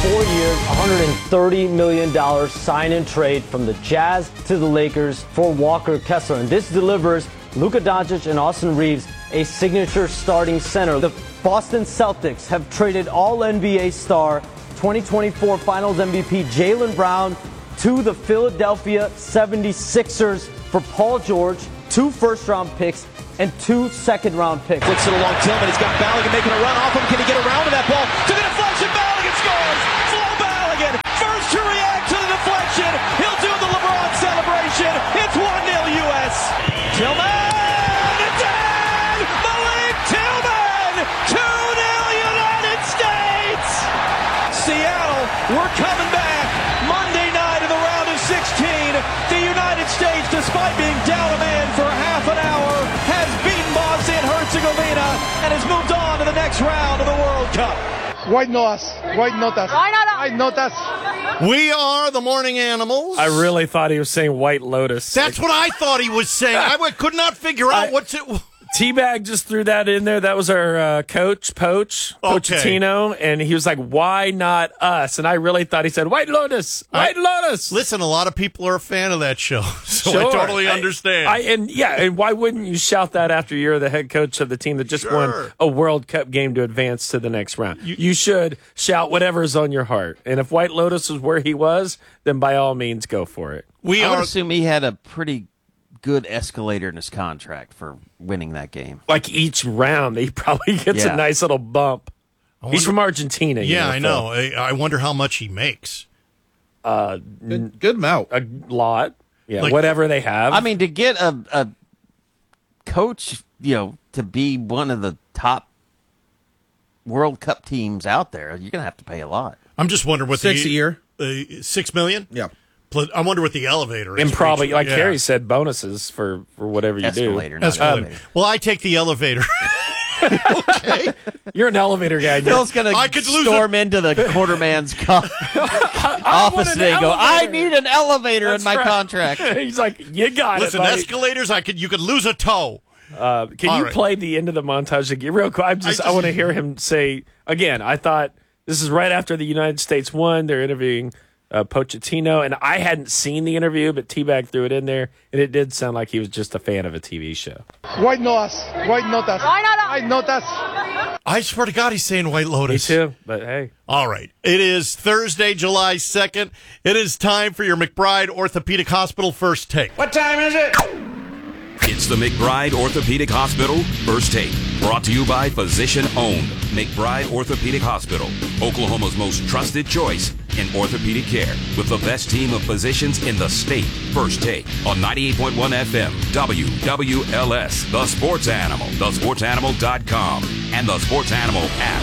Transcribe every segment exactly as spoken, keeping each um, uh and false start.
four years, one hundred thirty million dollars sign and trade from the Jazz to the Lakers for Walker Kessler. And this delivers Luka Doncic and Austin Reeves a signature starting center. The Boston Celtics have traded all N B A star, twenty twenty-four Finals M V P Jaylen Brown to the Philadelphia seventy-sixers for Paul George, two first-round picks, and two second-round picks. Flicks it along Tillman. He's got Balogun making a run off him. Can he get around to that ball? To the deflection, Balogun scores! Flo Balogun, first to react to the deflection. He'll do the LeBron celebration. It's one nil U S. Tillman! It's in! Malik Tillman! two nil United States! Seattle, we're coming back. Monday night in the round of sixteen. The United States, despite being down a man for half an hour, has beaten Bosnia and Herzegovina and has moved on to the next round of the World Cup. Why not us? Why not us? Why not us? Why not us? We are the morning animals. I really thought he was saying White Lotus. That's what I thought he was saying. I w- could not figure out I- what's it. T-Bag just threw that in there. That was our uh, coach, Poach, Pochettino, and he was like, why not us? And I really thought he said, White Lotus, White I, Lotus. Listen, a lot of people are a fan of that show, so Sure. I totally understand. I, I, and yeah, and why wouldn't you shout that after you're the head coach of the team that just Sure. won a World Cup game to advance to the next round? You, you should shout whatever's on your heart. And if White Lotus was where he was, then by all means, go for it. we I would are. assume he had a pretty good escalator in his contract for winning that game. Like each round, he probably gets Yeah. a nice little bump. wonder- He's from Argentina. you Yeah, know, I know. I, I wonder how much he makes. Good, good amount. Phil. A lot. Yeah, Like- whatever they have. I mean, to get a, a coach, you know, to be one of the top World Cup teams out there, you're going to have to pay a lot. I'm just wondering what Six the a year. Uh, six million. Yeah. Plus, I wonder what the elevator is. and for probably, each- like yeah. Harry said, bonuses for, for whatever you Escalator, do. not Escalator. elevator. Well, I take the elevator. Okay. You're an elevator guy. Bill's going I to could lose storm into the quarterman's co- office an today and go, I elevator." need an elevator That's in my right. contract. He's like, you got Listen, it. buddy." escalators. I could. You could lose a toe. Uh, can All you right. play the end of the montage again, real quick? I'm just, I, just- want to hear him say again. I thought this is right after the United States won. They're interviewing uh, Pochettino, and I hadn't seen the interview, but T-Bag threw it in there, and it did sound like he was just a fan of a T V show. Why not us? Why not us? Why not us? Why not us? I swear to God, he's saying White Me Lotus. too, but hey. All right. It is Thursday, July second. It is time for your McBride Orthopedic Hospital First Take. What time is it? It's the McBride Orthopedic Hospital First Take, brought to you by Physician Owned McBride Orthopedic Hospital, Oklahoma's most trusted choice in orthopedic care, with the best team of physicians in the state. First Take on ninety-eight point one F M, W W L S, The Sports Animal, the sports animal dot com, and the Sports Animal app.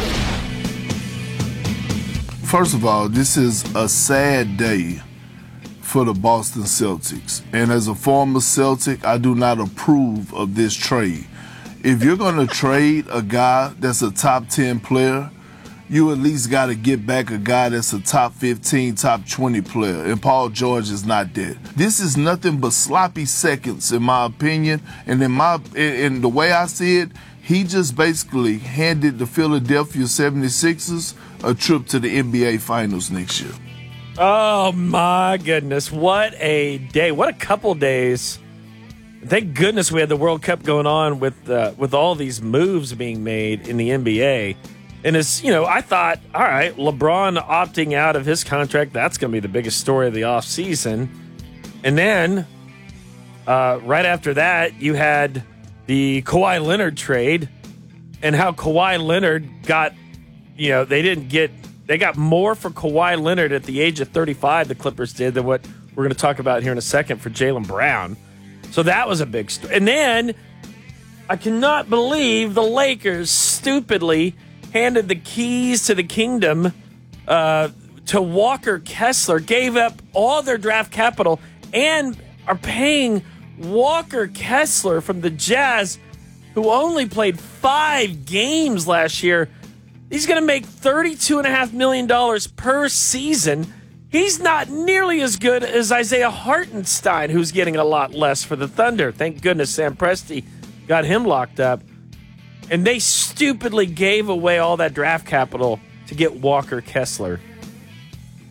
First of all, this is a sad day for the Boston Celtics. And as a former Celtic, I do not approve of this trade. If you're going to trade a guy that's a top ten player, you at least got to get back a guy that's a top fifteen, top twenty player. And Paul George is not that. This is nothing but sloppy seconds, in my opinion. And in my, in the way I see it, he just basically handed the Philadelphia seventy-sixers a trip to the N B A Finals next year. Oh, my goodness. What a day. What a couple days. Thank goodness we had the World Cup going on with uh, with all these moves being made in the N B A. And it's, you know, I thought, all right, LeBron opting out of his contract, that's going to be the biggest story of the offseason. And then uh, right after that, you had the Kawhi Leonard trade and how Kawhi Leonard got, you know, they didn't get, they got more for Kawhi Leonard at the age of thirty-five, the Clippers did, than what we're going to talk about here in a second for Jaylen Brown. So that was a big story. And then I cannot believe the Lakers stupidly handed the keys to the kingdom uh, to Walker Kessler, gave up all their draft capital, and are paying Walker Kessler from the Jazz, who only played five games last year. He's going to make thirty-two point five million dollars per season. He's not nearly as good as Isaiah Hartenstein, who's getting a lot less for the Thunder. Thank goodness Sam Presti got him locked up. And they stupidly gave away all that draft capital to get Walker Kessler.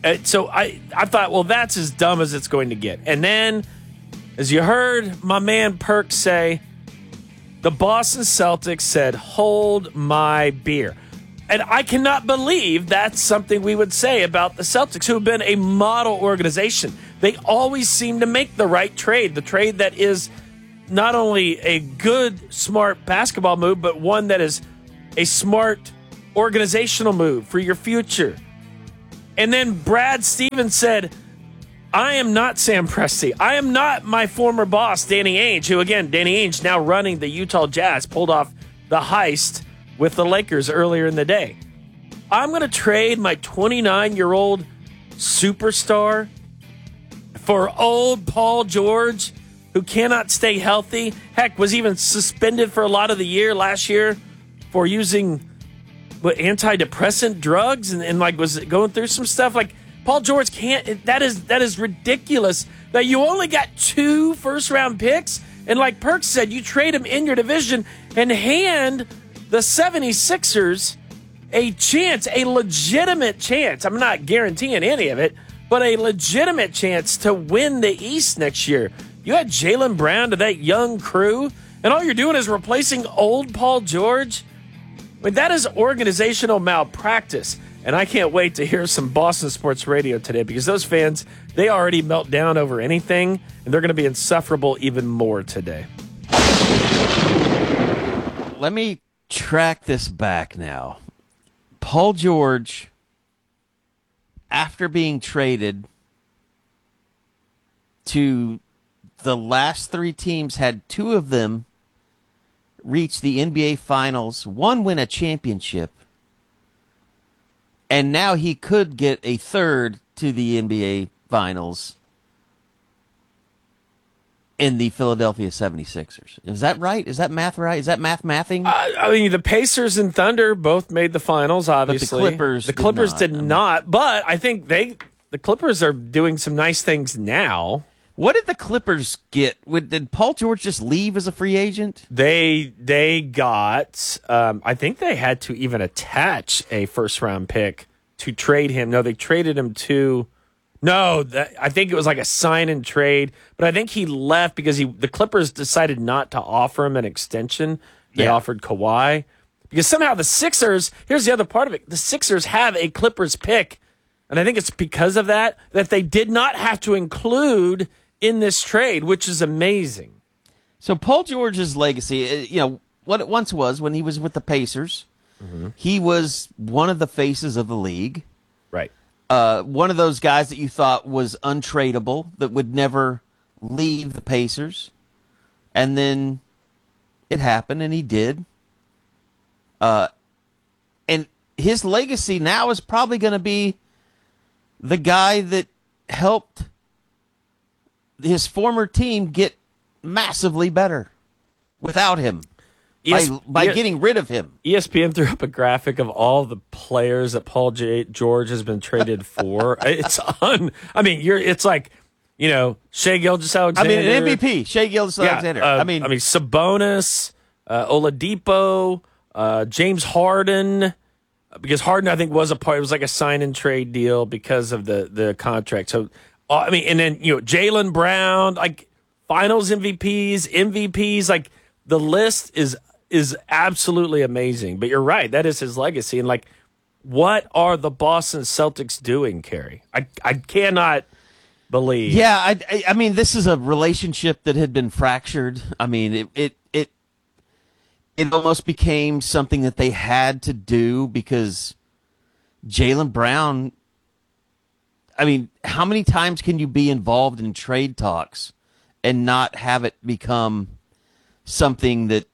Uh, so I, I thought, well, that's as dumb as it's going to get. And then, as you heard my man Perk say, the Boston Celtics said, hold my beer. And I cannot believe that's something we would say about the Celtics, who have been a model organization. They always seem to make the right trade, the trade that is not only a good, smart basketball move, but one that is a smart organizational move for your future. And then Brad Stevens said, I am not Sam Presti. I am not my former boss, Danny Ainge, who, again, Danny Ainge now running the Utah Jazz, pulled off the heist with the Lakers earlier in the day. I'm going to trade my twenty-nine-year-old superstar for old Paul George, who cannot stay healthy. Heck, was even suspended for a lot of the year last year for using what, antidepressant drugs and, and like was going through some stuff. Like, Paul George can't. That is that is ridiculous that you only got two first round picks. And like Perk said, you trade him in your division and hand the seventy-sixers a chance, a legitimate chance. I'm not guaranteeing any of it, but a legitimate chance to win the East next year. You had Jaylen Brown to that young crew, and all you're doing is replacing old Paul George. I mean, that is organizational malpractice. And I can't wait to hear some Boston Sports Radio today, because those fans, they already melt down over anything, and they're going to be insufferable even more today. Let me track this back now. Paul George, after being traded to the last three teams, had two of them reach the N B A Finals, one win a championship, and now he could get a third to the N B A Finals in the Philadelphia seventy-sixers. Is that right? Is that math right? Is that math mathing? Uh, I mean, the Pacers and Thunder both made the finals, obviously. But the Clippers The Clippers did did not. not, but I think they the Clippers are doing some nice things now. What did the Clippers get? Would- Did Paul George just leave as a free agent? They they got um, I think they had to even attach a first round pick to trade him. No, they traded him to No, that, I think it was like a sign and trade, but I think he left because he the Clippers decided not to offer him an extension. They Yeah. offered Kawhi because somehow the Sixers, here's the other part of it. The Sixers have a Clippers pick, and I think it's because of that that they did not have to include in this trade, which is amazing. So Paul George's legacy, uh, you know, what it once was when he was with the Pacers, he was one of the faces of the league. Right. Uh, one of those guys that you thought was untradeable, that would never leave the Pacers. And then it happened, and he did. Uh, and his legacy now is probably going to be the guy that helped his former team get massively better without him. Yes, by, by yeah. getting rid of him. E S P N threw up a graphic of all the players that Paul J- George has been traded for. It's un. I mean, you're. It's like, you know, Shai Gilgeous-Alexander. I mean, an M V P, Shai Gilgeous-Alexander. Yeah, uh, I mean, I mean, Sabonis, uh, Oladipo, uh, James Harden. Because Harden, I think, was a part. It was like a sign and trade deal because of the the contract. So, uh, I mean, and then you know, Jaylen Brown, like Finals M V Ps, M V Ps. Like the list is. is absolutely amazing. But you're right. That is his legacy. And, like, what are the Boston Celtics doing, Kerry? I, I cannot believe. Yeah, I, I, I mean, this is a relationship that had been fractured. I mean, it, it, it, it almost became something that they had to do because Jaylen Brown, I mean, how many times can you be involved in trade talks and not have it become something that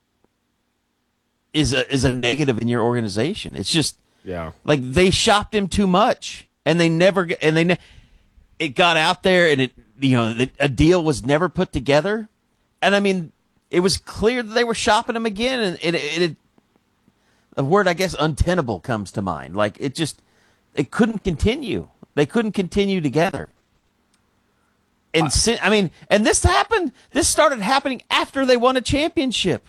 is a is a negative in your organization? It's just Yeah. like they shopped him too much, and they never g- and they ne- it got out there, and it you know the, a deal was never put together, and I mean it was clear that they were shopping him again, and it, it, it a word I guess untenable comes to mind. Like it just it couldn't continue. They couldn't continue together. And si- I mean, and this happened. This started happening after they won a championship.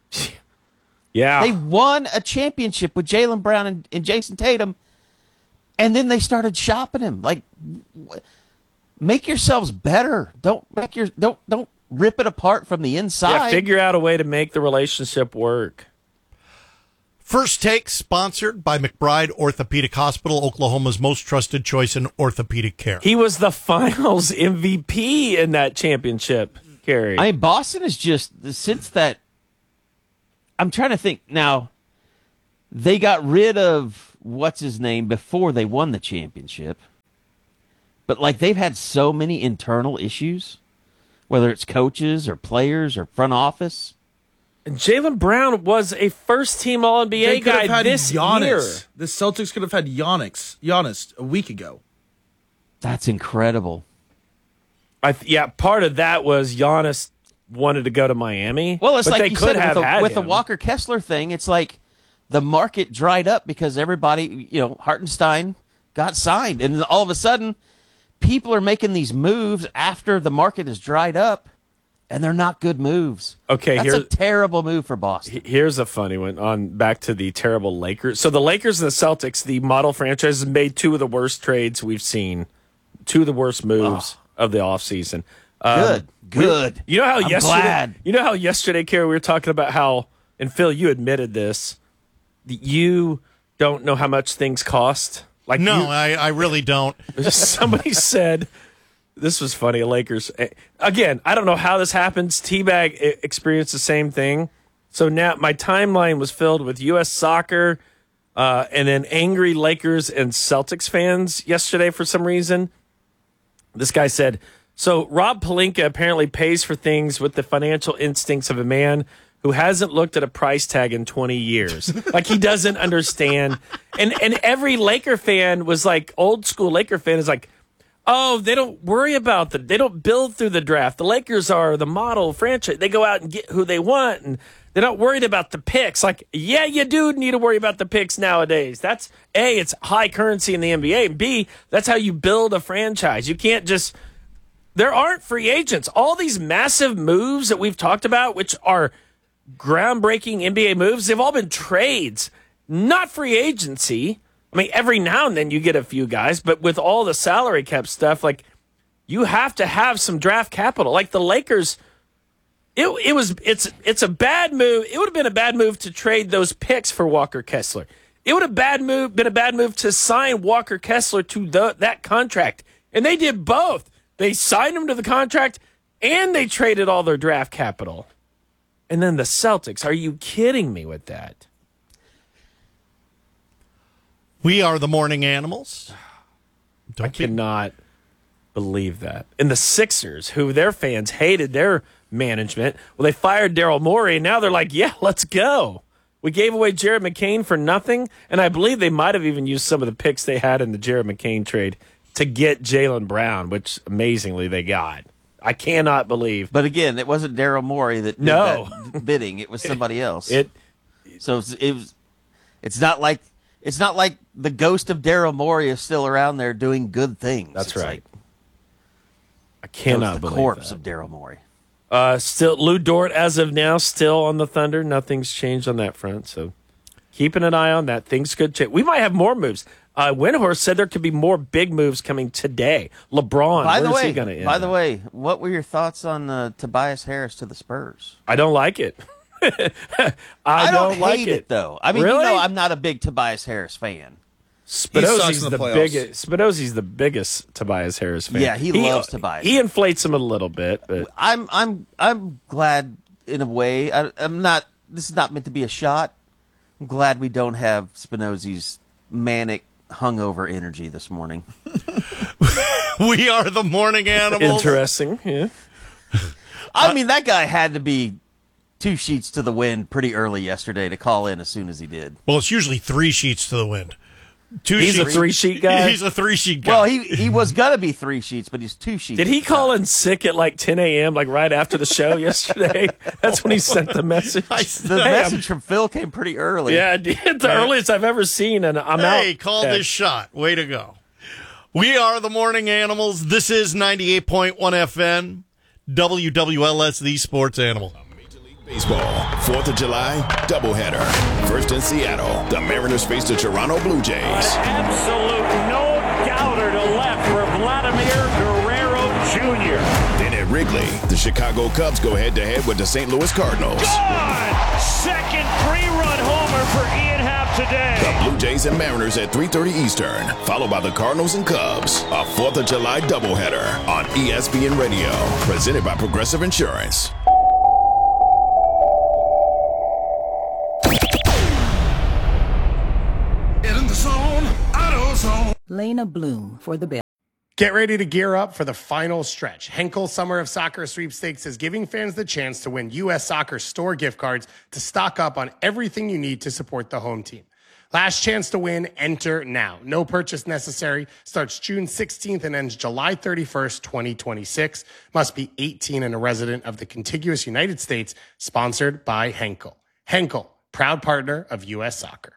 Yeah. They won a championship with Jaylen Brown and, and Jason Tatum, And then they started shopping him. Like, wh- make yourselves better. Don't make your don't don't rip it apart from the inside. Yeah, figure out a way to make the relationship work. First Take, sponsored by McBride Orthopedic Hospital, Oklahoma's most trusted choice in orthopedic care. He was the finals M V P in that championship, Kerry. I mean, Boston is just, since that, I'm trying to think now, they got rid of, what's his name, before they won the championship. But, like, they've had so many internal issues, whether it's coaches or players or front office. And Jaylen Brown was a first-team All N B A They could guy have had this Giannis. year. The Celtics could have had Giannis, Giannis a week ago. That's incredible. I th- yeah, part of that was Giannis wanted to go to Miami. Well, it's but like they you could said have with, the, had with the him. Walker Kessler thing. It's like the market dried up because everybody, you know, Hartenstein got signed, and all of a sudden, people are making these moves after the market has dried up, and they're not good moves. Okay, that's here- a terrible move for Boston. Here's a funny one on back to the terrible Lakers. So the Lakers and the Celtics, the model franchises, made two of the worst trades we've seen, two of the worst moves Oh. of the offseason. Um, Good, good. You know how I'm yesterday, glad. you know how yesterday, Kerry, we were talking about how, and Phil, you admitted this, that you don't know how much things cost. Like No, you- I, I really don't. somebody said. This was funny. Lakers. Again, I don't know how this happens. Teabag e- experienced the same thing. So now my timeline was filled with U S soccer uh, and then angry Lakers and Celtics fans yesterday for some reason. This guy said, so Rob Pelinka apparently pays for things with the financial instincts of a man who hasn't looked at a price tag in twenty years. Like he doesn't understand. And, and every Laker fan was like, old school Laker fan is like, oh, they don't worry about the, they don't build through the draft. The Lakers are the model franchise. They go out and get who they want, and they're not worried about the picks. Like, yeah, you do need to worry about the picks nowadays. That's, A, it's high currency in the N B A, and B, that's how you build a franchise. You can't just, there aren't free agents. All these massive moves that we've talked about, which are groundbreaking N B A moves, they've all been trades, not free agency. I mean, every now and then you get a few guys, but with all the salary cap stuff, like you have to have some draft capital. Like the Lakers, it it was it's it's a bad move. It would have been a bad move to trade those picks for Walker Kessler. It would have bad move been a bad move to sign Walker Kessler to the, that contract, and they did both. They signed him to the contract, and they traded all their draft capital. And then the Celtics. Are you kidding me with that? We are the morning animals. Don't I be- cannot believe that. And the Sixers, who their fans hated their management, well, they fired Daryl Morey, and now they're like, yeah, let's go. We gave away Jared McCain for nothing, and I believe they might have even used some of the picks they had in the Jared McCain trade to get Jaylen Brown, which amazingly they got. I cannot believe. But again, it wasn't Daryl Morey that did No. that bidding. It was somebody else. It. So it's, it was. It's not like it's not like the ghost of Daryl Morey is still around there doing good things. That's It's right. like, I it was cannot the believe corpse that. of Daryl Morey. Uh, still, Lou Dort, as of now, still on the Thunder. Nothing's changed on that front. So keeping an eye on that. Things could change. We might have more moves. Uh, Windhorst said there could be more big moves coming today. LeBron, By the where's way, he going to end? by the way, what were your thoughts on uh, Tobias Harris to the Spurs? I don't like it. I, I don't, don't like hate it. it though. I mean, Really? you know, I'm not a big Tobias Harris fan. sucks Spinozi's in the, the playoffs. biggest. Spinozi's the biggest Tobias Harris fan. Yeah, he loves Tobias. He inflates him a little bit, but I'm I'm I'm glad in a way. I, I'm not. This is not meant to be a shot. I'm glad we don't have Spinozi's manic hungover energy this morning. We are the morning animals. interesting. Yeah. I mean, that guy had to be two sheets to the wind pretty early yesterday to call in as soon as he did. Well, it's usually three sheets to the wind. Two He's a sheets- three-sheet guy? He's a three sheet guy. Well, he he was gonna be three sheets, but he's two sheets. Did he at the call time. in sick at like ten a.m., like right after the show yesterday? That's when he sent the message. The Hey, message from Phil came pretty early. Yeah, I did. The earliest I've ever seen, and I'm out. Hey, called Yeah. this shot. Way to go. We are the morning animals. This is ninety-eight point one F M, W W L S, the sports animal. Major League Baseball, fourth of July, doubleheader. First in Seattle, the Mariners face the Toronto Blue Jays. An absolute no-doubter to left for Vladimir Guerrero Junior Then at Wrigley, the Chicago Cubs go head-to-head with the Saint Louis Cardinals. Gone! Second three-run homer for Ian Happ today. The Blue Jays and Mariners at three thirty Eastern, followed by the Cardinals and Cubs. A fourth of July doubleheader on E S P N Radio, presented by Progressive Insurance. In the zone, AutoZone. Lena Bloom for the Bill. Get ready to gear up for the final stretch. Henkel Summer of Soccer Sweepstakes is giving fans the chance to win U S Soccer store gift cards to stock up on everything you need to support the home team. Last chance to win, enter now. No purchase necessary. Starts June sixteenth and ends July thirty-first, twenty twenty-six. Must be eighteen and a resident of the contiguous United States. Sponsored by Henkel. Henkel, proud partner of U S Soccer.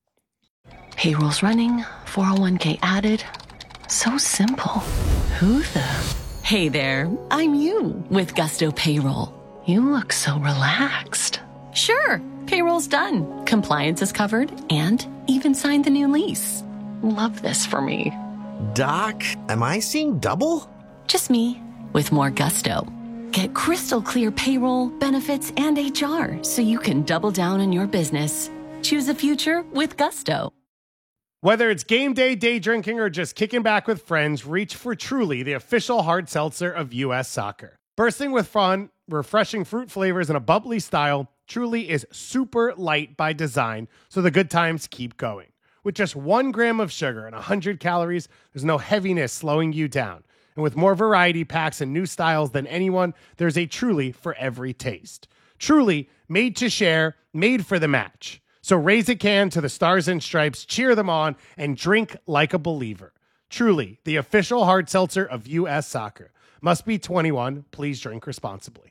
Payroll's running, four oh one k added. So simple. Who the? Hey there, I'm you with Gusto Payroll. You look so relaxed. Sure, payroll's done. Compliance is covered and even signed the new lease. Love this for me. Doc, am I seeing double? Just me with more gusto. Get crystal clear payroll, benefits, and H R so you can double down on your business. Choose a future with Gusto. Whether it's game day, day drinking, or just kicking back with friends, reach for Truly, the official hard seltzer of U S Soccer. Bursting with fun, refreshing fruit flavors, and a bubbly style, Truly is super light by design, so the good times keep going. With just one gram of sugar and one hundred calories, there's no heaviness slowing you down. And with more variety packs and new styles than anyone, there's a Truly for every taste. Truly, made to share, made for the match. So raise a can to the Stars and Stripes, cheer them on, and drink like a believer. Truly, the official hard seltzer of U S Soccer. Must be twenty-one. Please drink responsibly.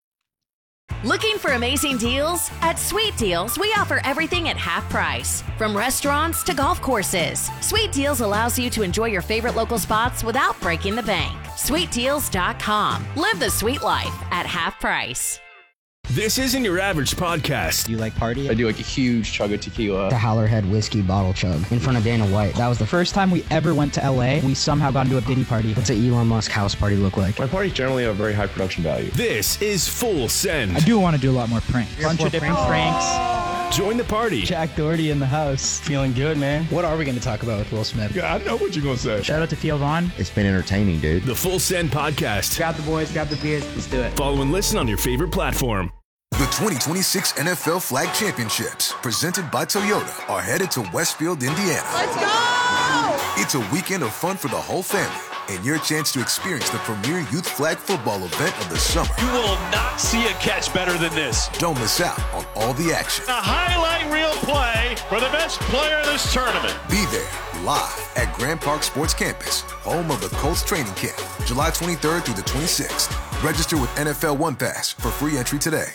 Looking for amazing deals? At Sweet Deals, we offer everything at half price. From restaurants to golf courses, Sweet Deals allows you to enjoy your favorite local spots without breaking the bank. sweet deals dot com. Live the sweet life at half price. This isn't your average podcast. Do you like party? I do like a huge chug of tequila. The Howlerhead whiskey bottle chug in front of Dana White. That was the first time we ever went to L A. We somehow got into a Diddy party. What's an Elon Musk house party look like? My parties generally have a very high production value. This is Full Send. I do want to do a lot more pranks. Bunch of different pranks. Join the party. Jack Doherty in the house. Feeling good, man. What are we going to talk about with Will Smith? Yeah, I know what you're going to say. Shout out to Theo Vaughn. It's been entertaining, dude. The Full Send podcast. Grab the boys, grab the beers. Let's do it. Follow and listen on your favorite platform. The twenty twenty-six N F L Flag Championships, presented by Toyota, are headed to Westfield, Indiana. Let's go! It's a weekend of fun for the whole family, and your chance to experience the premier youth flag football event of the summer. You will not see a catch better than this. Don't miss out on all the action. A highlight reel play for the best player of this tournament. Be there, live at Grand Park Sports Campus, home of the Colts training camp, July twenty-third through the twenty-sixth. Register with N F L One Pass for free entry today.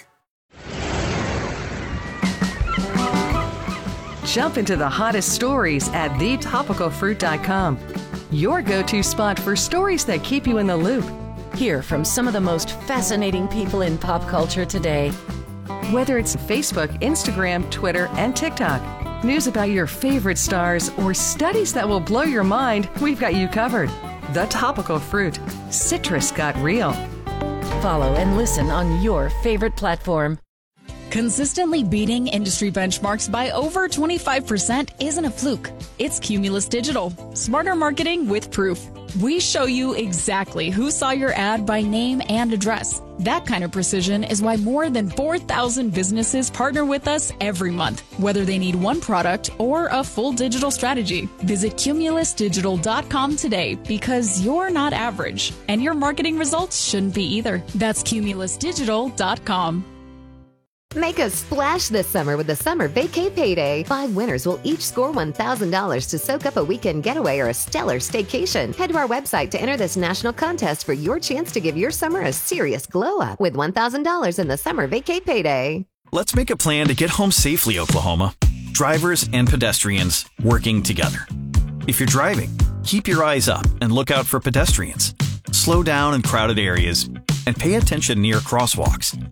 Jump into the hottest stories at the topical fruit dot com. Your go-to spot for stories that keep you in the loop. Hear from some of the most fascinating people in pop culture today. Whether it's Facebook, Instagram, Twitter, and TikTok, news about your favorite stars, or studies that will blow your mind, we've got you covered. The Topical Fruit. Citrus got real. Follow and listen on your favorite platform. Consistently beating industry benchmarks by over twenty-five percent isn't a fluke. It's Cumulus Digital. Smarter marketing with proof. We show you exactly who saw your ad by name and address. That kind of precision is why more than four thousand businesses partner with us every month, whether they need one product or a full digital strategy. Visit cumulus digital dot com today, because you're not average, and your marketing results shouldn't be either. That's cumulus digital dot com. Make a splash this summer with the Summer Vacay Payday. Five winners will each score one thousand dollars to soak up a weekend getaway or a stellar staycation. Head to our website to enter this national contest for your chance to give your summer a serious glow up with one thousand dollars in the Summer Vacay Payday. Let's make a plan to get home safely, Oklahoma. Drivers and pedestrians working together. If you're driving, keep your eyes up and look out for pedestrians. Slow down in crowded areas and pay attention near crosswalks.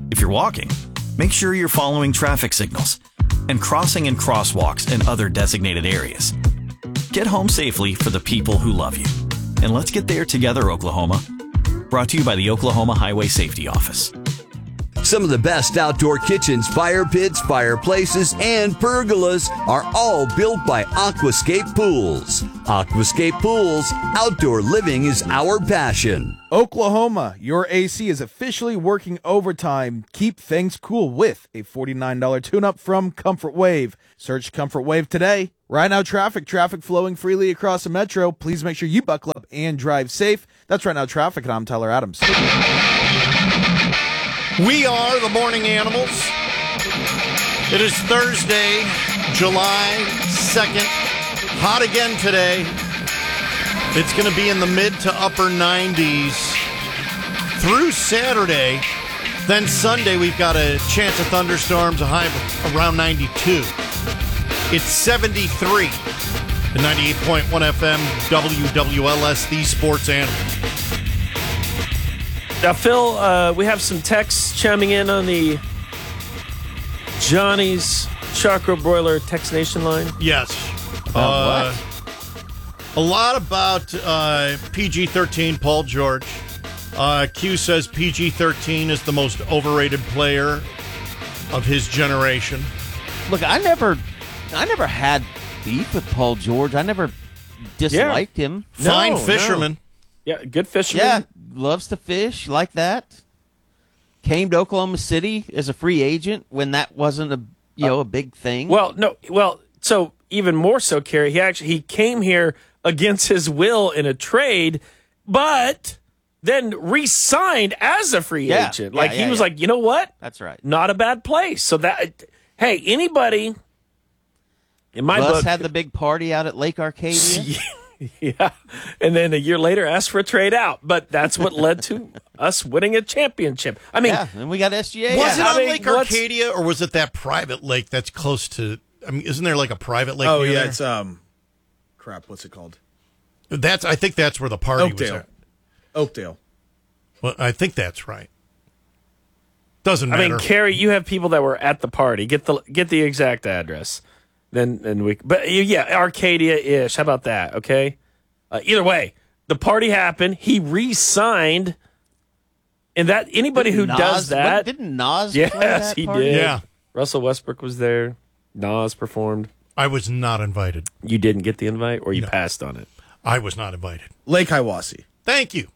If you're walking, make sure you're following traffic signals and crossing in crosswalks and other designated areas. Get home safely for the people who love you. And let's get there together, Oklahoma. Brought to you by the Oklahoma Highway Safety Office. Some of the best outdoor kitchens, fire pits, fireplaces, and pergolas are all built by Aquascape Pools. Aquascape Pools, outdoor living is our passion. Oklahoma, your A C is officially working overtime. Keep things cool with a forty-nine dollars tune-up from Comfort Wave. Search Comfort Wave today. Right now, traffic, traffic flowing freely across the metro. Please make sure you buckle up and drive safe. That's Right Now Traffic, and I'm Tyler Adams. We are the Morning Animals. It is Thursday, July second. Hot again today. It's going to be in the mid to upper nineties through Saturday. Then Sunday, we've got a chance of thunderstorms, a high of around ninety-two. It's seventy-three. The ninety-eight point one F M W W L S, the Sports Animal. Now, Phil, uh, we have some texts chiming in on the Johnny's Chakra Broiler Text Nation line. Yes. Uh, a lot about uh, P G thirteen, Paul George. Uh, Q says P G thirteen is the most overrated player of his generation. Look, I never, I never had beef with Paul George. I never disliked Yeah. him. Fine No, fisherman. no. Yeah, good fisherman. Yeah, loves to fish like that. Came to Oklahoma City as a free agent when that wasn't a you know a big thing. Well, no, well, so even more so, Kerry, he actually he came here against his will in a trade, but then re-signed as a free Yeah, agent. yeah, Like yeah, he was yeah. like, you know what? That's right. Not a bad place. So that, hey, anybody in my Russ book had the big party out at Lake Arcadia. yeah, and then a year later asked for a trade out. But that's what led to us winning a championship. I mean, yeah, and we got S G A. Was Yeah, it I on mean, Lake what's- Arcadia, or was it that private lake that's close to? I mean, isn't there like a private lake? Oh, near yeah, there? it's, um, crap, what's it called? That's. I think that's where the party was Oakdale. at. Oakdale. Well, I think that's right. Doesn't I matter. mean, Kerry, you have people that were at the party. Get the get the exact address. Then and we. But yeah, Arcadia-ish. How about that? Okay. Uh, either way, the party happened. He re-signed, and that anybody who Nas- does that, what- didn't Nas play yes, that he party? did. Yeah. Russell Westbrook was there. Nas performed. I was not invited. You didn't get the invite, or you No. passed on it. I was not invited. Lake Hiwassee. Thank you.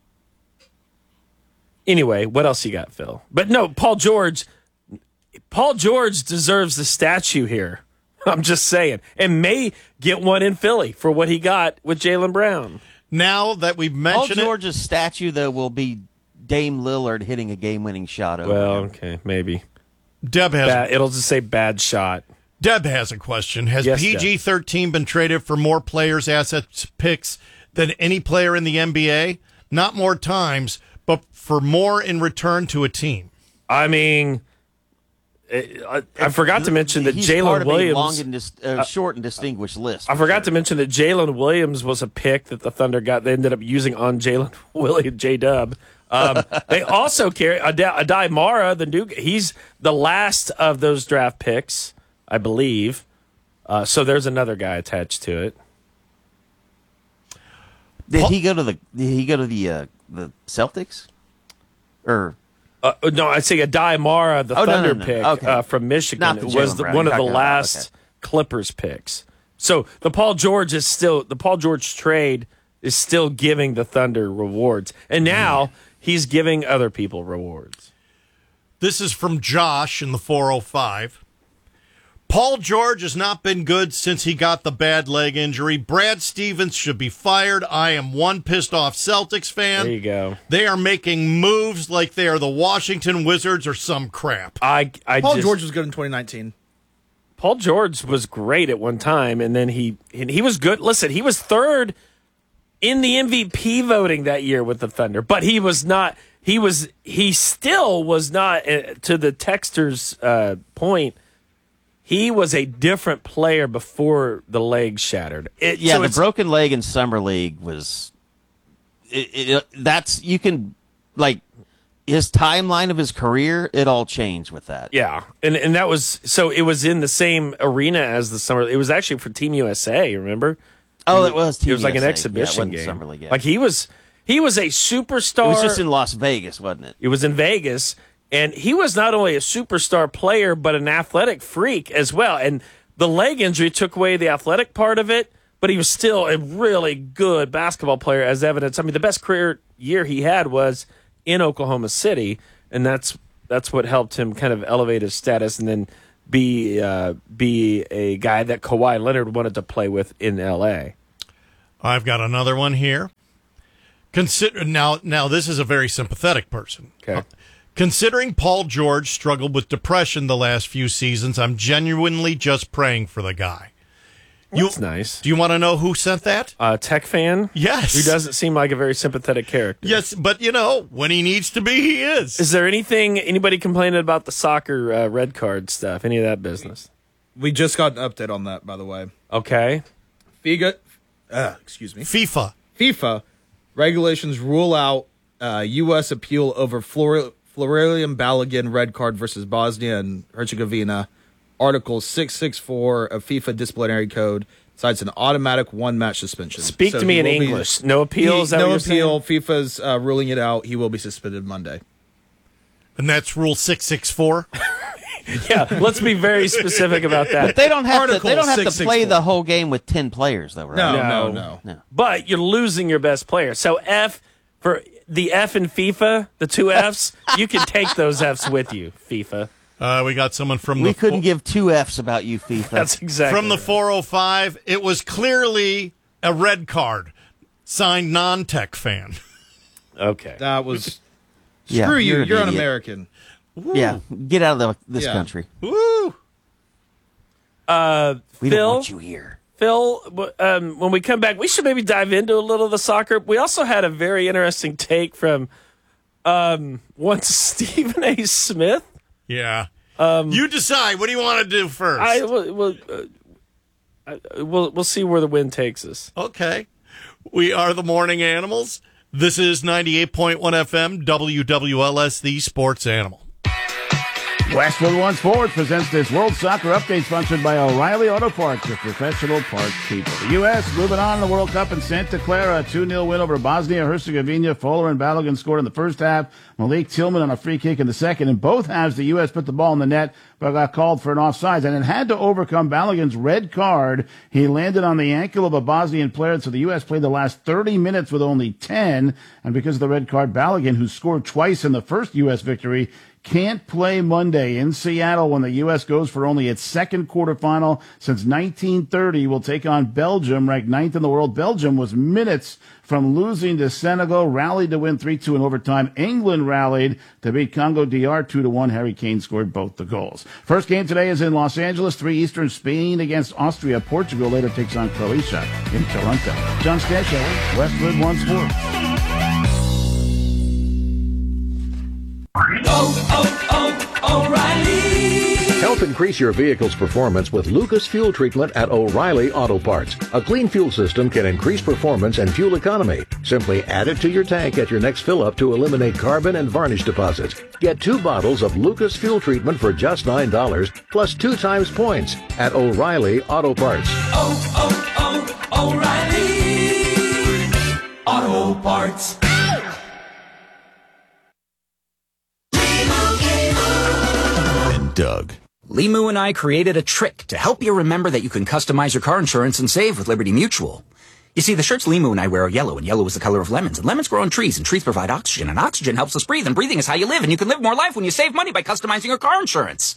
Anyway, what else you got, Phil? But no, Paul George. Paul George deserves the statue here. I'm just saying, and may get one in Philly for what he got with Jaylen Brown. Now that we've Paul mentioned it, George's statue, though, will be Dame Lillard hitting a game-winning shot over Well, him. okay, maybe. Deb has Bad, it'll just say bad shot. Deb has a question. Has Yes, P G thirteen been traded for more players, assets, picks than any player in the N B A? Not more times, but for more in return to a team. I mean, I, I forgot to mention that He's part Jalen of a Williams. long and dis- uh, short and distinguished list. I forgot to mention that Jalen Williams was a pick that the Thunder got. They ended up using on Jalen Williams, J Dub. Um, they also carry Adai Adai Mara, the new. He's the last of those draft picks, I believe. Uh, so there's another guy attached to it. Did he go to the? Did he go to the uh, the Celtics? Or Uh, no, I say Adai Mara, the Oh, no, Thunder no, no. pick Okay. uh, from Michigan, Not the was Jaylen the, Brown. one of You're the talking about- last okay. Clippers picks. So the Paul George is still the Paul George trade is still giving the Thunder rewards, and now he's giving other people rewards. This is from Josh in the four oh five. Paul George has not been good since he got the bad leg injury. Brad Stevens should be fired. I am one pissed off Celtics fan. There you go. They are making moves like they are the Washington Wizards or some crap. I, I Paul just, George was good in twenty nineteen. Paul George was great at one time, and then he and he was good. Listen, he was third in the M V P voting that year with the Thunder, but he was not. He was. He still was not. Uh, to the texter's uh, point, he was a different player before the leg shattered. It, yeah, so the it's- broken leg in summer league was. It, it, that's you can like his timeline of his career, it all changed with that. Yeah, and and that was so it was in the same arena as the summer. It was actually for Team U S A. Remember? Oh, it was. Team It was like U S A. an exhibition yeah, it game. Summer League, yeah. Like he was, he was a superstar. It was just in Las Vegas, wasn't it? It was in Vegas, and he was not only a superstar player but an athletic freak as well. And the leg injury took away the athletic part of it, but he was still a really good basketball player, as evidence. I mean, the best career year he had was in Oklahoma City. And that's that's what helped him kind of elevate his status and then be uh, be a guy that Kawhi Leonard wanted to play with in L A. I've got another one here. Consider now. Now this is a very sympathetic person. Okay. Considering Paul George struggled with depression the last few seasons, I'm genuinely just praying for the guy. That's you, nice. Do you want to know who sent that? A uh, Tech fan? Yes. Who doesn't seem like a very sympathetic character. Yes, but, you know, when he needs to be, he is. Is there anything, anybody complaining about the soccer uh, red card stuff? Any of that business? We just got an update on that, by the way. Okay. FIFA, uh, excuse me. FIFA. FIFA regulations rule out uh, U S appeal over Flor- Florian Balogun red card versus Bosnia and Herzegovina. Article six sixty-four of FIFA disciplinary code cites an automatic one-match suspension. Speak So to me he in will be- English. No appeal? he- Is that no what you're appeal. FIFA's uh, ruling it out. He will be suspended Monday. And that's Rule six sixty-four? Yeah, let's be very specific about that. But they don't have Article to. They don't have to six play sixty-four. the whole game with ten players, though, right? No, No. no, no. But you're losing your best player. So F for the F in FIFA, the two Fs, you can take those Fs with you, FIFA. Uh, we got someone from We the couldn't give two Fs about you, FIFA. That's exactly from the right. four oh five. It was clearly a red card. Signed non-tech fan. Okay. That was. Yeah, Screw you. you're You're, an an idiot. American. Yeah, get out of the, this Yeah. country. Woo! Uh, We Phil, don't want you here. Phil, w- um, when we come back, we should maybe dive into a little of the soccer. We also had a very interesting take from um, one Stephen A. Smith. Yeah. Um, you decide. What do you want to do first? I will. We'll, uh, I- we'll we'll see where the wind takes us. Okay. We are the Morning Animals. This is ninety-eight point one F M, W W L S, the Sports Animal. Westwood One Sports presents this World Soccer Update sponsored by O'Reilly Auto Parts, your professional parts people. The U S moving on in the World Cup in Santa Clara, a two nil win over Bosnia-Herzegovina. Fowler and Balogun scored in the first half. Malik Tillman on a free kick in the second. In both halves, the U S put the ball in the net, but got called for an offsides, and it had to overcome Balogun's red card. He landed on the ankle of a Bosnian player, so the U S played the last thirty minutes with only ten, and because of the red card, Balogun, who scored twice in the first U S victory, can't play Monday in Seattle when the U S goes for only its second quarterfinal since nineteen thirty. Will take on Belgium, ranked ninth in the world. Belgium was minutes from losing to Senegal, rallied to win three two in overtime. England rallied to beat Congo D R two to one. Harry Kane scored both the goals. First game today is in Los Angeles, three Eastern. Spain against Austria. Portugal later takes on Croatia in Toronto. John Stashower, Westwood One Sports. Oh, oh, oh, O'Reilly. Help increase your vehicle's performance with Lucas Fuel Treatment at O'Reilly Auto Parts. A clean fuel system can increase performance and fuel economy. Simply add it to your tank at your next fill-up to eliminate carbon and varnish deposits. Get two bottles of Lucas Fuel Treatment for just nine dollars, plus two times points at O'Reilly Auto Parts. Oh, oh, oh, O'Reilly. Auto Parts. Doug. Limu and I created a trick to help you remember that you can customize your car insurance and save with Liberty Mutual. You see, the shirts Limu and I wear are yellow, and yellow is the color of lemons, and lemons grow on trees, and trees provide oxygen, and oxygen helps us breathe, and breathing is how you live, and you can live more life when you save money by customizing your car insurance.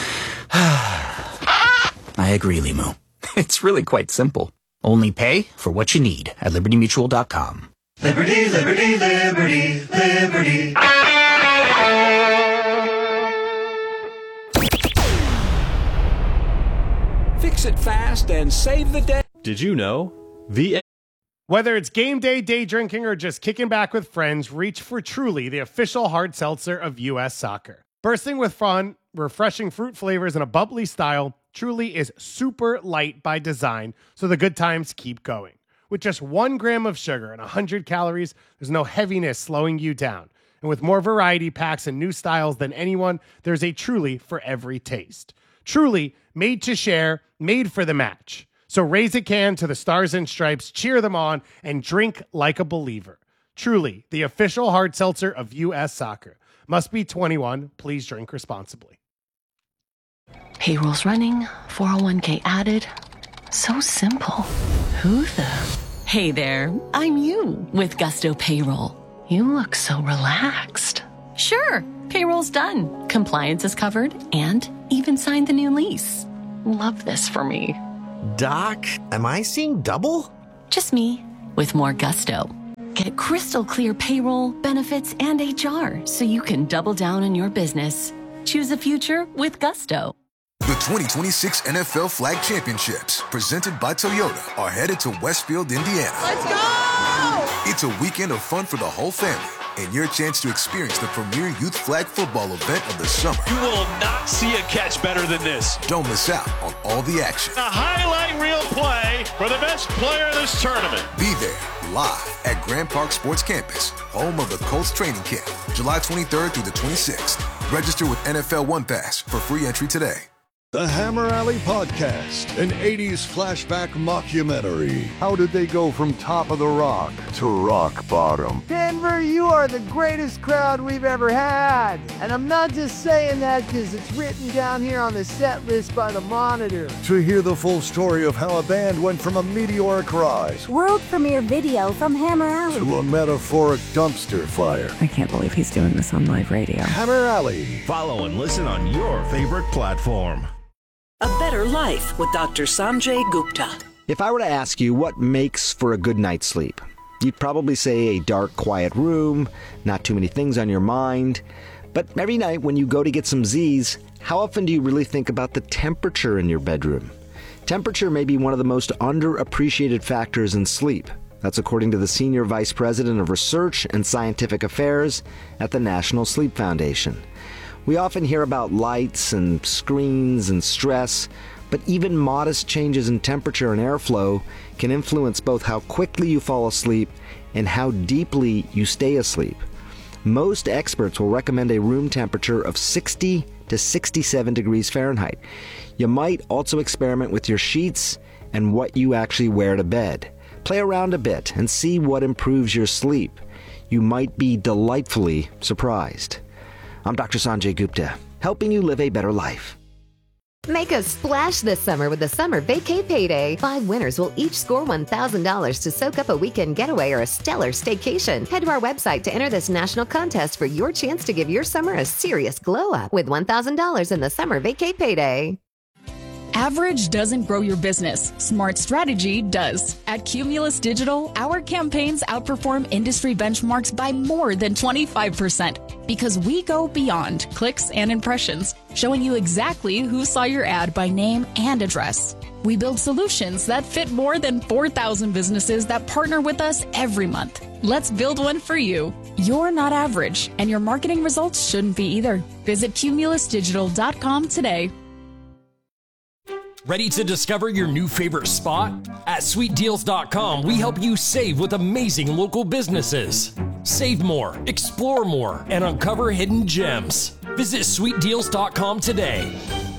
I agree, Limu. It's really quite simple. Only pay for what you need at liberty mutual dot com. Liberty, liberty, liberty, liberty. Fix it fast and save the day. Did you know? The Whether it's game day, day drinking, or just kicking back with friends, reach for Truly, the official hard seltzer of U S Soccer. Bursting with fun, refreshing fruit flavors, and a bubbly style, Truly is super light by design, so the good times keep going. With just one gram of sugar and one hundred calories, there's no heaviness slowing you down. And with more variety packs and new styles than anyone, there's a Truly for every taste. Truly, made to share, made for the match. So raise a can to the Stars and Stripes, cheer them on, and drink like a believer. Truly, the official hard seltzer of U S Soccer. Must be twenty-one. Please drink responsibly. Payroll's running, four oh one k added. So simple. Who the? Hey there, I'm you with Gusto Payroll. You look so relaxed. Sure, payroll's done. Compliance is covered and even signed the new lease. Love this for me. Doc, am I seeing double? Just me with more gusto. Get crystal clear payroll, benefits, and H R so you can double down on your business. Choose a future with Gusto. The twenty twenty-six N F L Flag Championships, presented by Toyota, are headed to Westfield, Indiana. Let's go! It's a weekend of fun for the whole family and your chance to experience the premier youth flag football event of the summer. You will not see a catch better than this. Don't miss out on all the action. A highlight reel play for the best player of this tournament. Be there live at Grand Park Sports Campus, home of the Colts training camp, July twenty-third through the twenty-sixth. Register with N F L One Pass for free entry today. The Hammer Alley Podcast, an eighties flashback mockumentary. How did they go from top of the rock to rock bottom? Denver, you are the greatest crowd we've ever had. And I'm not just saying that because it's written down here on the set list by the Monitor. To hear the full story of how a band went from a meteoric rise world premiere video from Hammer Alley to a metaphoric dumpster fire. I can't believe he's doing this on live radio. Hammer Alley. Follow and listen on your favorite platform. A Better Life with Doctor Sanjay Gupta. If I were to ask you what makes for a good night's sleep, you'd probably say a dark, quiet room, not too many things on your mind. But every night when you go to get some Z's, how often do you really think about the temperature in your bedroom? Temperature may be one of the most underappreciated factors in sleep. That's according to the Senior Vice President of Research and Scientific Affairs at the National Sleep Foundation. We often hear about lights and screens and stress, but even modest changes in temperature and airflow can influence both how quickly you fall asleep and how deeply you stay asleep. Most experts will recommend a room temperature of sixty to sixty-seven degrees Fahrenheit. You might also experiment with your sheets and what you actually wear to bed. Play around a bit and see what improves your sleep. You might be delightfully surprised. I'm Doctor Sanjay Gupta, helping you live a better life. Make a splash this summer with the Summer Vacay Payday. Five winners will each score one thousand dollars to soak up a weekend getaway or a stellar staycation. Head to our website to enter this national contest for your chance to give your summer a serious glow up with one thousand dollars in the Summer Vacay Payday. Average doesn't grow your business. Smart strategy does. At Cumulus Digital, our campaigns outperform industry benchmarks by more than twenty-five percent because we go beyond clicks and impressions, showing you exactly who saw your ad by name and address. We build solutions that fit more than four thousand businesses that partner with us every month. Let's build one for you. You're not average, and your marketing results shouldn't be either. Visit cumulus digital dot com today. Ready to discover your new favorite spot? At sweet deals dot com, we help you save with amazing local businesses. Save more, explore more, and uncover hidden gems. Visit sweet deals dot com today.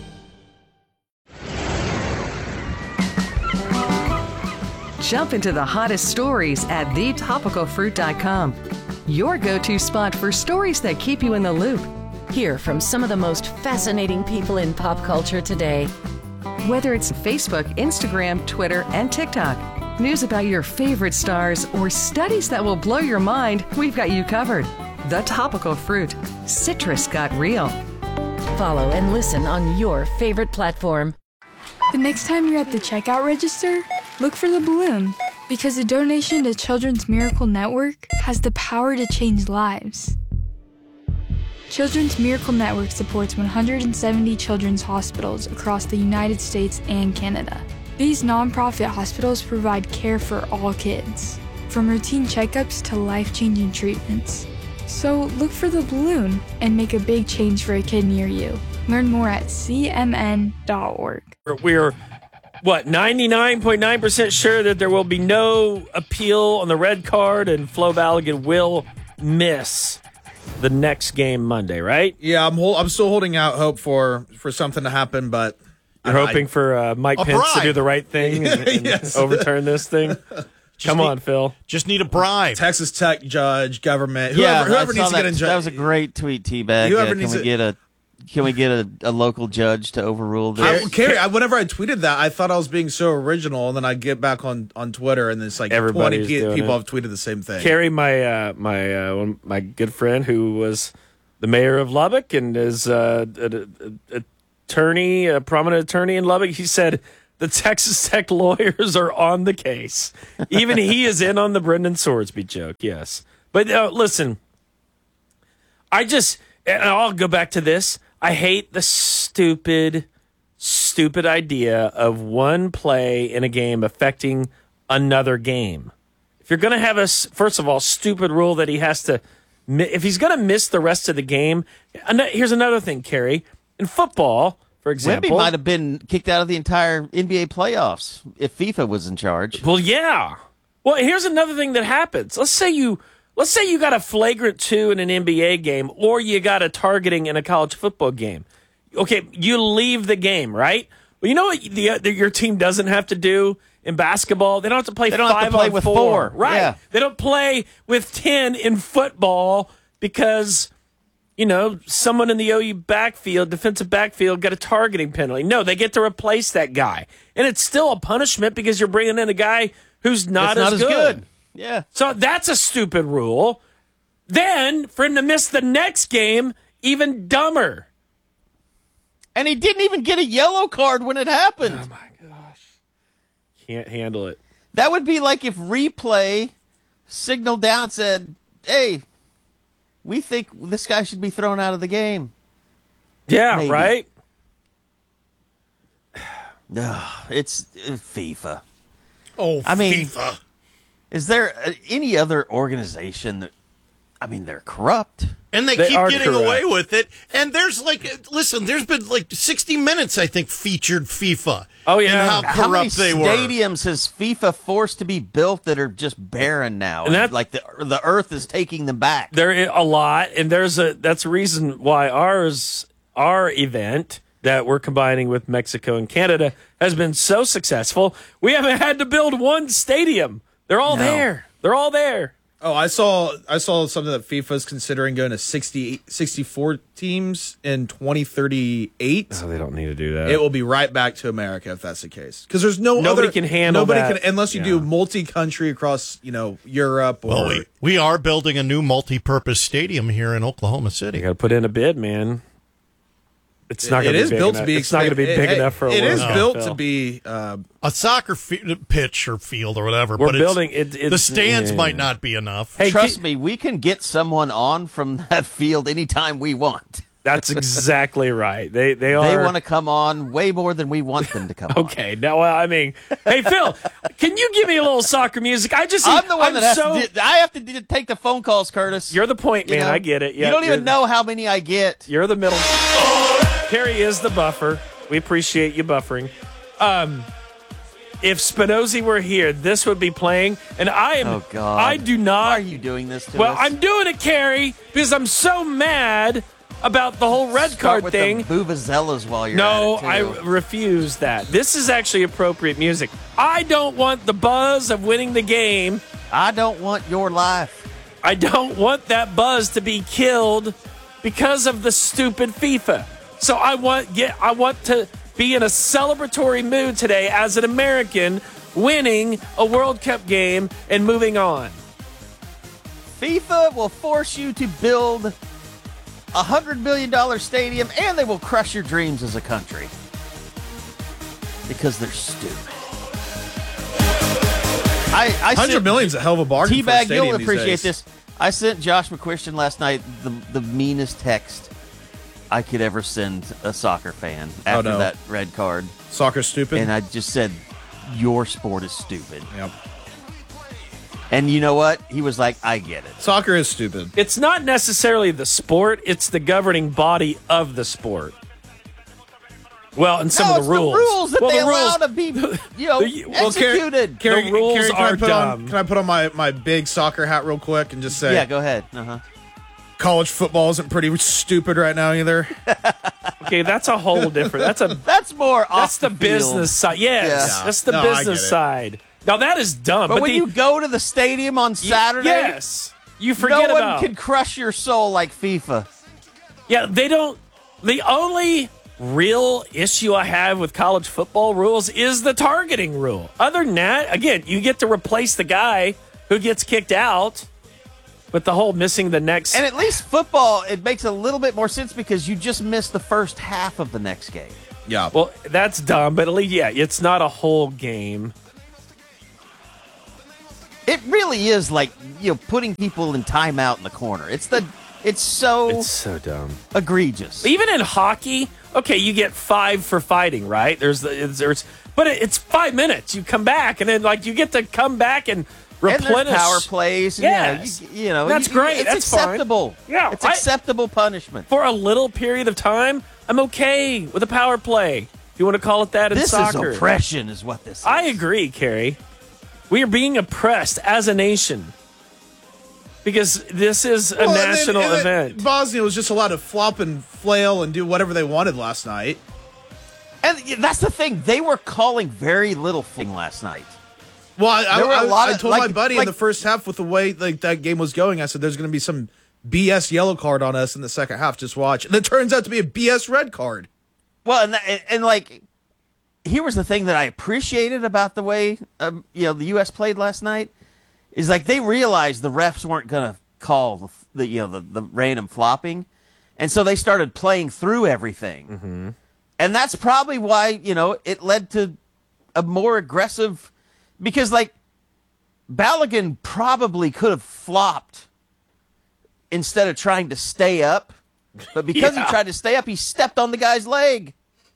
Jump into the hottest stories at the topical fruit dot com. Your go-to spot for stories that keep you in the loop. Hear from some of the most fascinating people in pop culture today. Whether it's Facebook, Instagram, Twitter, and TikTok, news about your favorite stars, or studies that will blow your mind, we've got you covered. The Topical Fruit. Citrus got real. Follow and listen on your favorite platform. The next time you're at the checkout register, look for the balloon, because a donation to Children's Miracle Network has the power to change lives. Children's Miracle Network supports one hundred seventy children's hospitals across the United States and Canada. These nonprofit hospitals provide care for all kids, from routine checkups to life-changing treatments. So look for the balloon and make a big change for a kid near you. Learn more at c m n dot org. We're, what, ninety-nine point nine percent sure that there will be no appeal on the red card and Flo Balogun will miss the next game Monday, right? Yeah, I'm hol- I'm still holding out hope for for something to happen, but you're I, hoping I, for uh, Mike Pence bribe. to do the right thing and, and Yes. overturn this thing. Come need, on, Phil. Just need a bribe. Texas Tech judge, government, Yeah, whoever, whoever I needs saw to that, get in. That was a great tweet, Teabag. Whoever Uh, needs can we to- get a Can we get a, a local judge to overrule this? I, Carrie, I, whenever I tweeted that, I thought I was being so original, and then I get back on, on Twitter, and it's like Everybody's twenty doing people it. have tweeted the same thing. Carrie, my uh, my uh, one, my good friend who was the mayor of Lubbock and is uh, an attorney, a prominent attorney in Lubbock, he said the Texas Tech lawyers are on the case. Even he is in on the Brendan Swordsby joke. Yes, but uh, listen, I just and I'll go back to this. I hate the stupid, stupid idea of one play in a game affecting another game. If you're going to have a, first of all, stupid rule that he has to, if he's going to miss the rest of the game, here's another thing, Kerry. In football, for example. Wemby might have been kicked out of the entire N B A playoffs if FIFA was in charge. Well, yeah. Well, here's another thing that happens. Let's say you, let's say you got a flagrant two in an N B A game, or you got a targeting in a college football game. Okay, you leave the game, right? Well, you know what the, the, your team doesn't have to do in basketball? They don't have to play They don't five have to play on with four. four. Right. Yeah. They don't play with ten in football because, you know, someone in the O U backfield, defensive backfield, got a targeting penalty. No, they get to replace that guy. And it's still a punishment because you're bringing in a guy who's not, That's as, not as good. good. Yeah. So that's a stupid rule. Then, for him to miss the next game, even dumber. And he didn't even get a yellow card when it happened. Oh, my gosh. Can't handle it. That would be like if replay signaled down and said, hey, we think this guy should be thrown out of the game. Yeah, Maybe. right? No, it's uh, FIFA. Oh, I mean, FIFA. Is there uh, any other organization that, I mean, they're corrupt. And they, They keep are getting correct. away with it. And there's like, listen, there's been like sixty minutes, I think, featured FIFA. Oh, yeah. And how How many corrupt they were. stadiums has FIFA forced to be built that are just barren now? And that- like the the earth is taking them back. There is a lot, and there's a that's a reason why ours our event that we're combining with Mexico and Canada has been so successful. We haven't had to build one stadium. They're all No. there. They're all there. Oh, I saw I saw something that FIFA is considering going to sixty, sixty-four teams in twenty thirty-eight. Oh, they don't need to do that. It will be right back to America if that's the case. Because there's no Nobody other, can handle nobody that. can unless you Yeah. do multi-country across, you know, Europe or Well, we, we are building a new multi-purpose stadium here in Oklahoma You City. got to put in a bid, man. It's not it going to be is big built enough. to be. It's not going to be it- big it- enough for a It World is Cup, built Phil. to be. Uh, A soccer fi- pitch or field or whatever. We're but it's- building it- it's- the stands yeah. might not be enough. Hey, Trust keep- me, we can get someone on from that field anytime we want. That's exactly right. They they are. They want to come on way more than we want them to come on. Okay, now well, I mean, hey Phil, can you give me a little soccer music? I just I'm the one I'm that has so, to. Do, I have to do, take the phone calls, Curtis. You're the point You man. know? I get it. Yeah, you don't you're even the- know how many I get. You're the middle. Carrie is the buffer. We appreciate you buffering. Um, if Spinozzi were here, this would be playing, and I am. Oh God! I do not. Why are you doing this to well, us? I'm doing it, Carrie, because I'm so mad about the whole red Start card with thing. The vuvuzelas while you're No, at it, I too. refuse that. This is actually appropriate music. I don't want the buzz of winning the game. I don't want your life. I don't want that buzz to be killed because of the stupid FIFA. So I want get I want to be in a celebratory mood today as an American winning a World Cup game and moving on. FIFA will force you to build a hundred million dollar stadium, and they will crush your dreams as a country because they're stupid. I, I Hundred sent- million's a hell of a bargain. for a Teabag, stadium you'll these appreciate days. this. I sent Josh McCuistion last night the the meanest text I could ever send a soccer fan after no. that red card. Soccer's stupid. And I just said, your sport is stupid. Yep. And you know what? He was like, I get it. Soccer is stupid. It's not necessarily the sport, it's the governing body of the sport. Well, and some no, of it's the rules. the rules that well, they the allow rules, to be, you know, the- well, executed. Carrie, The rules Carrie, can I are put dumb. On, can I put on my, my big soccer hat real quick and just say, yeah, go ahead. Uh-huh. college football isn't pretty stupid right now either. Okay, that's a whole different. That's a that's more. That's off the, the business side. Yes, Yeah. that's the No, I business get it. side. Now that is dumb. But, But, when the, you go to the stadium on Saturday, yes, you forget no one about. can crush your soul like FIFA. Yeah, they don't. The only real issue I have with college football rules is the targeting rule. Other than that, again, you get to replace the guy who gets kicked out. But the whole missing the next... And at least football, it makes a little bit more sense because you just missed the first half of the next game. Yeah. Well, that's dumb, but at least, yeah, it's not a whole game. It really is like, you know, putting people in timeout in the corner. It's the... It's so... It's so dumb. Egregious. Even in hockey, okay, you get five for fighting, right? There's the... There's, but it's five minutes. You come back, and then, like, you get to come back and... replenish. And there's power plays. And, yes. You know, you, you know that's you, great. It's that's acceptable. Fine. Yeah. It's acceptable I, punishment. For a little period of time, I'm okay with a power play. If you want to call it that in this soccer. This is oppression is what this is. I agree, Kerry. We are being oppressed as a nation. Because this is a well, national and then, and then event. Bosnia was just allowed to flop and flail and do whatever they wanted last night. And that's the thing. They were calling very little thing last night. Well, I, I, I, I of, told like, my buddy like, in the first half with the way like that game was going, I said there's going to be some B S yellow card on us in the second half. Just watch. And it turns out to be a B S red card. Well, and, and, and like, here was the thing that I appreciated about the way um, you know the U S played last night is like they realized the refs weren't going to call the, the you know the, the random flopping, and so they started playing through everything, mm-hmm. and that's probably why you know it led to a more aggressive. Because, like, Balogun probably could have flopped instead of trying to stay up. But because yeah. he tried to stay up, he stepped on the guy's leg.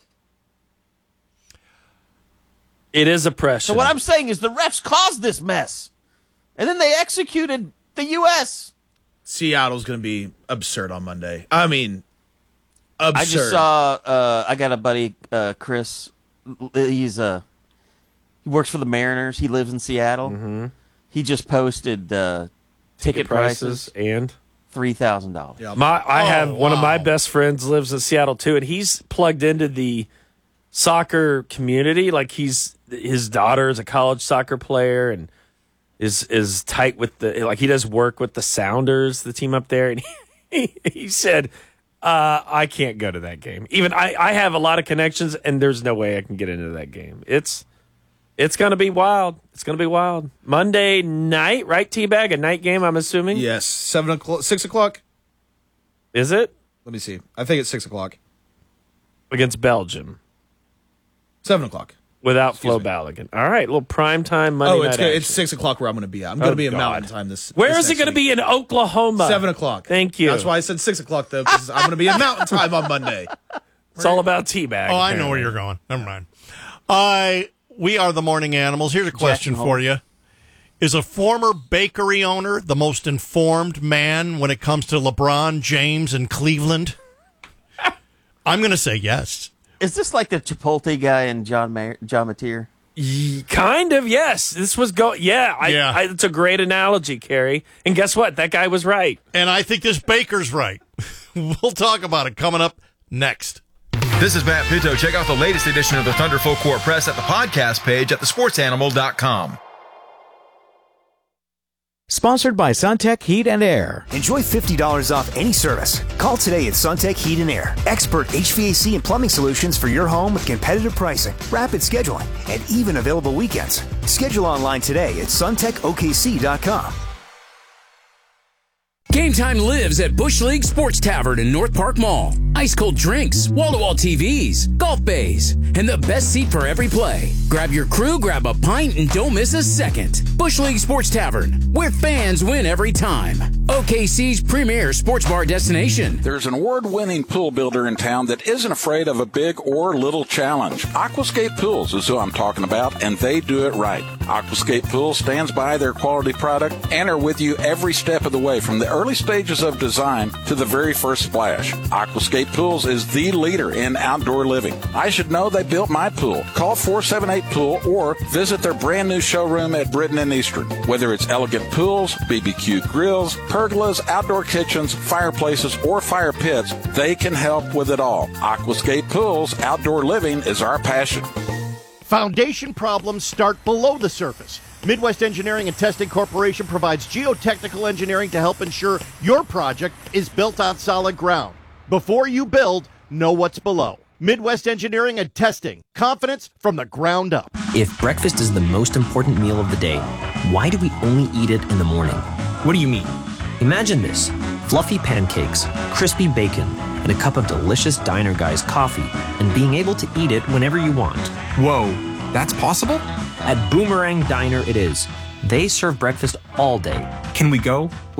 It is oppression. So what I'm saying is the refs caused this mess. And then they executed the U S Seattle's going to be absurd on Monday. I mean, absurd. I just saw, uh, I got a buddy, uh, Chris. He's a... Uh, He works for the Mariners. He lives in Seattle. Mm-hmm. He just posted uh, ticket, ticket prices, prices and three thousand dollars. Yeah. My, I oh, have wow. one of my best friends lives in Seattle too, and he's plugged into the soccer community. Like he's his daughter is a college soccer player and is is tight with the like he does work with the Sounders, the team up there, and he, he said. Uh, I can't go to that game. Even I, I have a lot of connections, and there's no way I can get into that game. It's It's going to be wild. It's going to be wild. Monday night, right, T-Bag? A night game, I'm assuming? Yes. Seven o'clock. Six o'clock? Is it? Let me see. I think it's six o'clock. Against Belgium. Seven o'clock. Without Flo Balogun. All right, little prime time Monday oh, it's night good. It's six o'clock where I'm going to be at. I'm going to oh, be in God. Mountain Time this Where this is it going to be in Oklahoma? Seven o'clock. Thank you. That's why I said six o'clock, though, because I'm going to be in Mountain Time on Monday. It's all about T-Bag. Oh, I know where you're going. Never mind. I... Uh, We are the morning animals. Here's a question for you. Is a former bakery owner the most informed man when it comes to LeBron James and Cleveland? I'm going to say yes. Is this like the Chipotle guy and John Mayer, John Mateer? Kind of, yes. This was go. Yeah, I, yeah. I, it's a great analogy, Kerry. And guess what? That guy was right. And I think this baker's right. We'll talk about it coming up next. This is Matt Pito. Check out the latest edition of the Thunder Full Court Press at the podcast page at the sports animal dot com. Sponsored by Suntech Heat and Air. Enjoy fifty dollars off any service. Call today at Suntech Heat and Air. Expert H V A C and plumbing solutions for your home with competitive pricing, rapid scheduling, and even available weekends. Schedule online today at suntech O K C dot com. Game time lives at Bush League Sports Tavern in North Park Mall. Ice cold drinks, wall-to-wall T Vs, golf bays, and the best seat for every play. Grab your crew, grab a pint, and don't miss a second. Bush League Sports Tavern, where fans win every time. O K C's premier sports bar destination. There's an award-winning pool builder in town that isn't afraid of a big or little challenge. Aquascape Pools is who I'm talking about, and they do it right. Aquascape Pools stands by their quality product and are with you every step of the way from the early stages of design to the very first splash. Aquascape Pools is the leader in outdoor living. I should know they built my pool. Call four seven eight pool or visit their brand new showroom at Britton and Eastern. Whether it's elegant pools, B B Q grills, pergolas, outdoor kitchens, fireplaces, or fire pits, they can help with it all. Aquascape Pools, outdoor living is our passion. Foundation problems start below the surface. Midwest Engineering and Testing Corporation provides geotechnical engineering to help ensure your project is built on solid ground. Before you build, know what's below. Midwest Engineering and Testing. Confidence from the ground up. If breakfast is the most important meal of the day, why do we only eat it in the morning? What do you mean? Imagine this. Fluffy pancakes, crispy bacon, and a cup of delicious Diner Guys coffee, and being able to eat it whenever you want. Whoa, that's possible? At Boomerang Diner it is. They serve breakfast all day. Can we go?